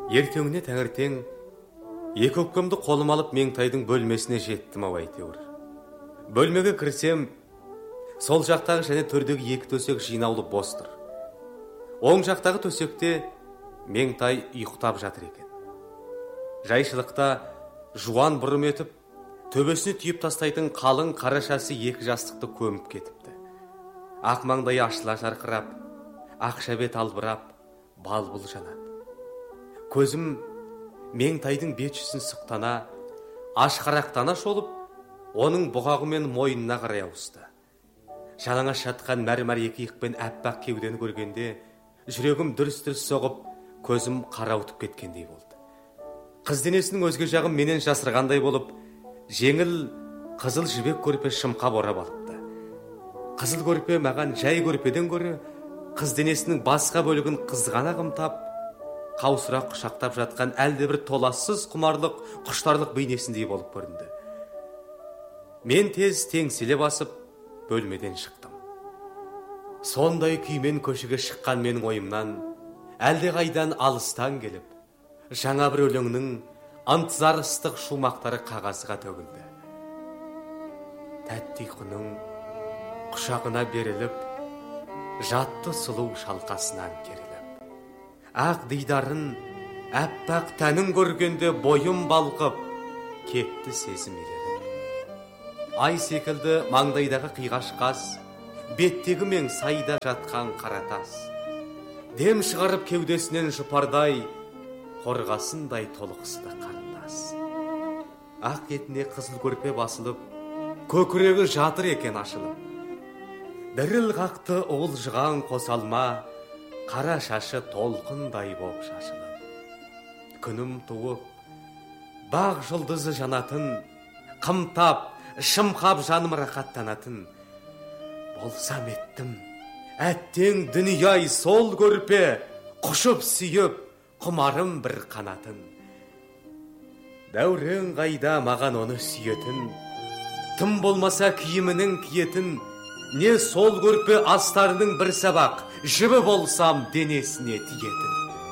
Ертеңіне таңертең екі өкпемді қолым алып Меңтайдың бөлмесіне жеттім ау әйтеуір. Бөлмеге кірсем, сол жақтағы және төрдегі екі төсек жинаулы бос тұр. Оң жақтағы төсекте Меңтай ұйықтап жатыр екен. Жайшылықта жуан бұрым етіп, төбесіне түйіп тастайтын қалың қара шашы екі жастықты көміп кетіпті. Ақ маңдайы ашыла жарқырап, ақ шәбет албырап, балбұл жанады. Көзім Меңтайдың бет жүзін сұқтана, ашқарақтана шолып, оның бұғағы мен мойнына қарай ауысты. Жалаңаш жатқан мәрмәр екі иықпен әппақ кеудені көргенде, жүрегім дүрс-дүрс соғып, көзім қарауытып кеткендей болды. Қыз денесінің өзге жағын менен жасырғандай болып, жеңіл қызыл жібек көрпе шымқап орап алыпты. Қызыл көрпе маған жай көрпеден гөрі қыз денесінің басқа бөлігін қызғана қымтап, қаусырақ құшақтап жатқан әлде бір толассыз құмарлық, құштарлық бейнесіндей болып көрінді. Мен тез теңселе басып, бөлмеден шықтым. Сондай күймен көшеге шыққан менің ойымнан, әлде қайдан алыстан келіп, жаңа бір өлеңнің ынтызар ыстық шумақтары қағазға төгілді. Тәтті ұйқының құшағына беріліп, жатты сұлу шалқасынан керіліп. Ақ дидарын, әппақ тәнін көргенде бойым балқып, кетті сезім елеріп. Ай секілді маңдайдағы қиғаш қас, беттегі мен сайда жатқан қаратас. Дем шығарып кеудесінен жұпардай, қорғасындай толықсыды қарындас. Ақ кетіне қызыл көрпе басылып, көкірегі жатыр екен ашылып. Діріл қақты уылжыған қосалма, қара шашы толқындай боп шашылып. Күнім туып, бақ жұлдызы жанатын, қымтап, шымқап жаным рақаттанатын. Болсам еттім, әттең дүнияй сол көрпе, құшып сүйіп, құмарым бір қанатын. Дәурен қайда маған оны сүйетін, тым болмаса киімінің киетін, не сол көрпе астарының бір сабақ, жібі болсам денесіне тиетін.